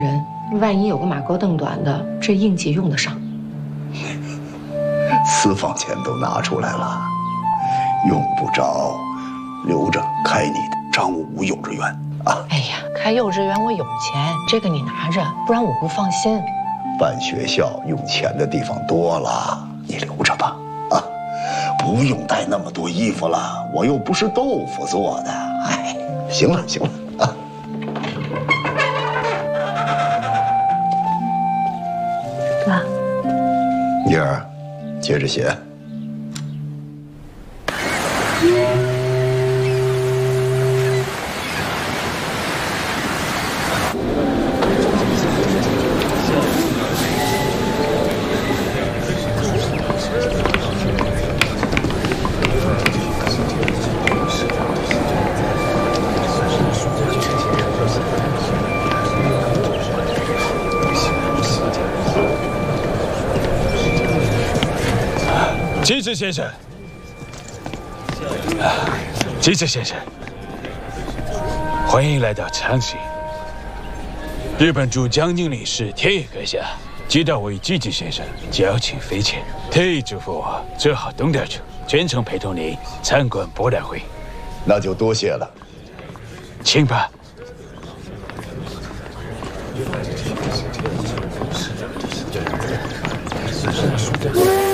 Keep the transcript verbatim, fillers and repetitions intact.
人，万一有个马高凳短的，这应急用得上。 私房钱都拿出来了，用不着，留着开你的张武幼稚园啊。 哎呀，开幼稚园我有钱，这个你拿着，不然我不放心。 办学校用钱的地方多了，你留着吧啊，不用带那么多衣服了，我又不是豆腐做的。哎，行了行了啊。 爸， 妮儿，接着写。 机智先生，机智先生，欢迎来到长崎。日本驻江宁领事天野阁下知道我与机智先生交情匪浅，特意嘱咐我做好东道主，全程陪同您参观博览会。 那就多谢了， 请吧。 Yeah.